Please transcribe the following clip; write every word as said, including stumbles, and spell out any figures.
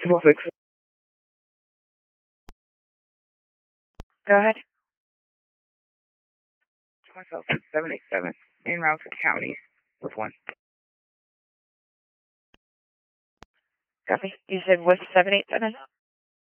Triple six. Go ahead. Myself, seven eight seven, in route to counties with one. Copy. You said what's seven eight seven?